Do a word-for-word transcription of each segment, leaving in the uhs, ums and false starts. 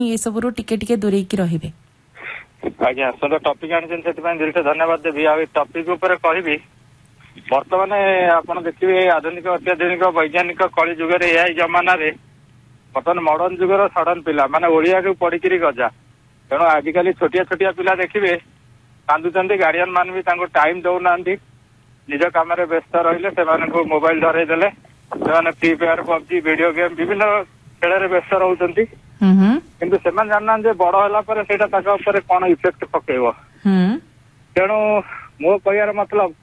ये सब टिके टिके दूरे की रहिबे। आज्ञा सुंदर टॉपिक आनिछन सेति दिल से धन्यवाद देबी। आ टॉपिक ऊपर कहबी वर्तमान आपण देखिए आधुनिक अत्याधुनिक वैज्ञानिक कली जुग रे एआई जमाना रे बर्तमान मॉडर्न जुगर सडन पिला माने ओडिया को पढ़ी गजा तेणु आजिकल छोटिया छोटिया पिला देखिए कांदुचंदी गार्डियन मान भी टाइम दौना निज काम व्यस्त रहिले से मोबाइल धरई देले से free fire PUBG video game विभिन्न खेल व्यस्त रोचंती किंतु से जानना बड़ है कौन इफेक्ट पकेब तेणु मो कह मतलब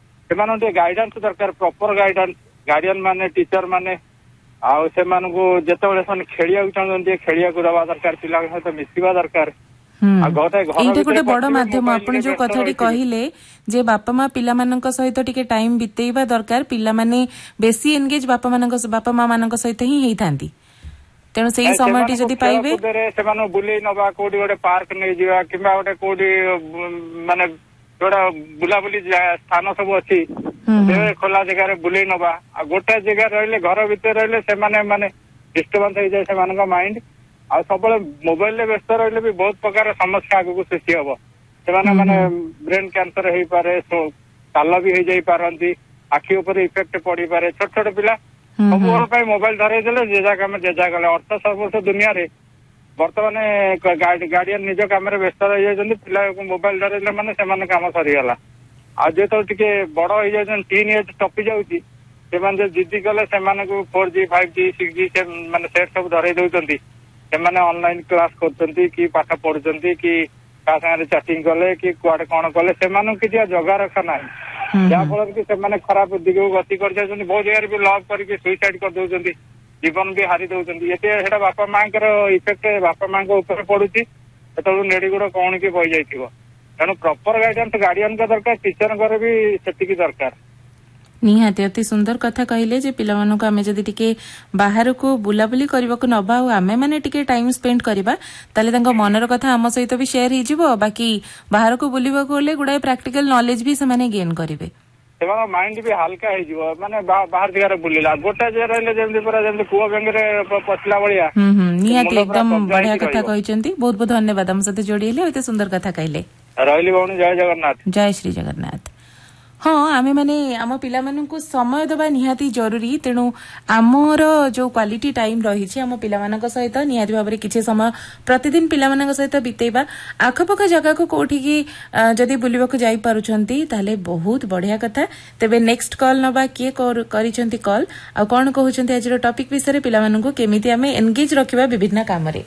से गाइडेंस दरकार प्रॉपर गाइडेंस गार्डियन माने टीचर माने आउ से जिते खेलिया चाहते खेलिया दवा दरकार पिला सहित मिसवा दरकार। एटा गोटे बड़ माध्यम आपण जो कथाटी कहले जे बापा माँ पिला मानक सहित टिके टाइम बितेइबा दरकार पिला माने बेसी एंगेज बापा मानक बापा माँ मानक सहित ही हेइथांती तेणु से समय जदि पाइबे से बुले नवा कोडी गोटे पार्क नहीं जीवा किबा गोटे कोडी माने जोड़ा बुलाबुली स्थान सब अच्छी खोला जगह बुले नवा आ गोटे जगह रहिले घर भीतर रहिले से माने माने डिस्टर्बेंस हो जाए से माइंड आ सब मोबाइल व्यस्त रहिले भी बहुत प्रकार समस्या आगु सृष्टि हम से माने ब्रेन कैंसर हो पारे ताल भी हो जाई पारंती आखि ऊपर इफेक्ट पड़ी पारे छोट छोट पिला सब मोबाइल धरई देले जेजा काम जेजा गले अर्थ सर्वस्व दुनिया रे बर्तमान गार्डियन निज कम व्यस्त रही जाती पिला मोबाइल धरइले माने से काम सरीगला आ जो टिके बड़ हो जाए टीन एज टपी जाऊँगी से जिद्दी कले से four G five G six जी से माने सेट सब धरई दौरान से ऑनलाइन क्लास करते कि पाठ पढ़ुंट कि सागर चैटिंग कले कि कुआडे कौन कले से किसी जगह रखा ना जहाँफल कि से खराब दिग गति कर बहुत जगह भी लव करके सुइसाइड कर दौरान जीवन भी हारी दौरान ये बापा माँ इफेक्ट बापा माँ ऊपर पड़ुची से नेड़ीगुड़ कौन की बही जाइए तेणु प्रॉपर गाइडेंस गार्डियन का दरकार टीचर भी सेतिकी दरकार। निहाती अति सुंदर कथा कहले जे पिला मानको आमे जदि टिके बाहर को बुलाबुली करबाको नबा आ आमे माने टिके टाइम स्पेंड करबा ताले तांको मनर कथा हम सहित भी शेयर हि जिवो बाकी बाहर को बुलिबाको होले गुडाय प्रैक्टिकल नॉलेज भी से माने गेन करिवे सेवा माइंड भी हल्का हे जिवो माने बाहर जगह बुलिला गोटा जे रहले जेमति पूरा जेमति कुआ बेंगरे पछला बळिया हम हम निहाती एकदम बढ़िया कथा कहिसंती बहुत बहुत धन्यवाद हम सते जोड़ीले एते सुंदर कथा कहले रहली भौणी जय जगन्नाथ जय श्री जगन्नाथ। हाँ आमे माने आम पिला मानकु समय दबा निहाती जरूरी तेणु आमर जो क्वालिटी टाइम रही आम पिला मानक सहित निहाती भाबरे किछि समय प्रतिदिन पिला मानक सहित बितेबा आखपख जगह को कोठी की जदि बुलिबाकु जाई पारुछंती ताले बहुत बढ़िया कथा। तेबे नेक्स्ट कॉल नबा किए करिसंती कॉल आ कोन कहउछंती आजर टॉपिक विषय पिला मानकु केमिति आमे एंगेज रखिबा विभिन्न काम रे।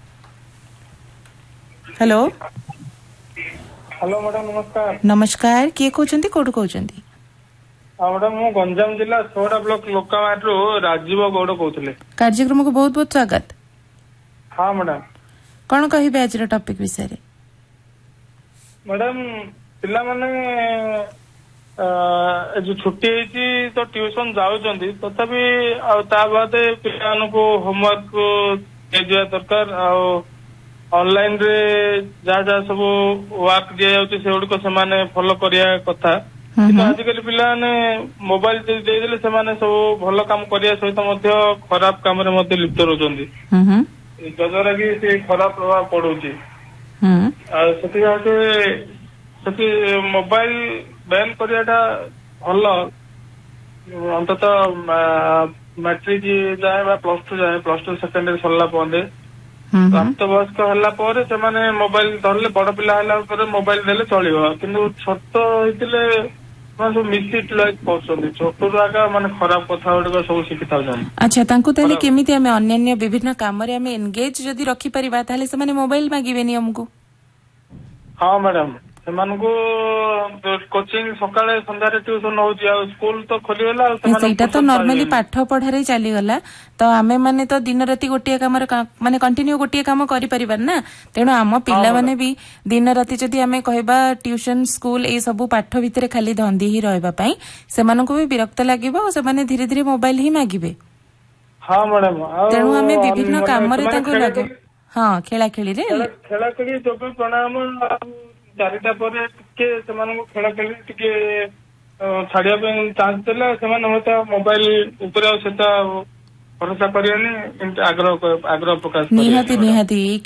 हेलो हेलो मैडम नमस्कार। नमस्कार किए कहउछंती कोठु कहउछंती? आ मैडम मु गंजाम जिला सोडा ब्लॉक लोकामाट रो राजीव गौड़ कहउतले। कार्यक्रम को बहुत बहुत स्वागत। हां मैडम कोन कहिबे आज रो टॉपिक विषय रे? मैडम पिला माने अ जो छुट्टी हेची तो ट्यूशन जाउचंदी तथापि आ ता बादे पिला को होमवर्क दे दिया दरकार आ ऑनलाइन रे जहाँ जहाँ सब वर्क दिया जाउची से गुड़िक से फॉलो करिया कथा आजिकल पिला मोबाइल देदेले से सब भल काम करिया सहित मध्य खराब काम रे मध्य लिप्त रहउचंदी जदरा कि से खराब प्रभाव पड़ुची से मोबाइल बैन करियाटा भल अंततः मैट्रिक जाए प्लस टू जाए प्लस टू सेकेंडरी सरला पदे प्राप्त वयस्क होला पर से माने मोबाइल धरले बड़ पिला होला पर मोबाइल देले चलिबो किंतु छोट होइतिले माने सब मिसयूटिलाइज करछन्ती छोट जागा माने खराब कथा गुडको सब शिखि थाउछन। अच्छा तांको तले केमिति हमें अन्य विभिन्न काम रे हमें एंगेज जदी रखि परिबा ताले से माने मोबाइल मागिबेनी हमकु? हां मैडम सेमानकु कोचिंग सकाळे संध्यारे ट्यूशन होउची आ स्कूल तो खोली गेला सेटा तो नॉर्मली पाठ पढ़ारे चली गला तो आमे माने तो दिन राति गोटिया काम माने कंटिन्यू गोटिया काम करि परिबार ना तेणु आम पिला माने भी दिन राति जदी आमे कहबा ट्यूशन स्कूल ए सब पाठ भितरे खाली धंदी ही रहबा पई सेमानकु भी विरक्त लागिबो और सेमाने धीरे धीरे मोबाइल ही मागिबे। हां मैडम तेणु आमे विभिन्न काम रे तांको लागे हां खेला खेली रे खेला खेली तो प्रणाम चारिटा पर टिके सेमानकु खेला खेली टिके छाड़िया चांस देला सेमाने होता मोबाइल ऊपर सेटा ଭରସା କରିବାନି, ଏମିତି ଆଗ୍ରହ ଆଗ୍ରହ ପ୍ରକାଶ ନିହାତି କରିବାନି। ନିହାତି